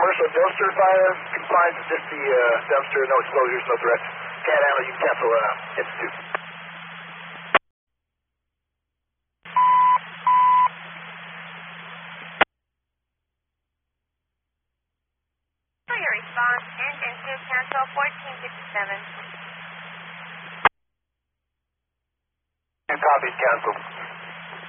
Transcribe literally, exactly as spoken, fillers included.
commercial dumpster fire, confined to just the uh, dumpster, no exposures, no threats. Can't handle, you can cancel uh, Institute. For your response, engine two, cancel fourteen fifty-seven. Two copies, cancel.